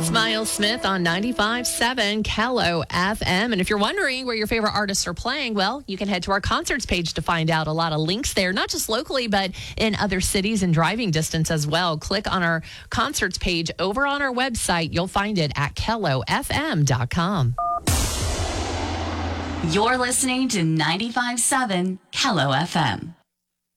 It's Miles Smith on 95.7 Kello FM. And if you're wondering where your favorite artists are playing, well, you can head to our concerts page to find out. A lot of links there, not just locally, but in other cities and driving distance as well. Click on our concerts page over on our website. You'll find it at KelloFM.com. You're listening to 95.7 Kello FM.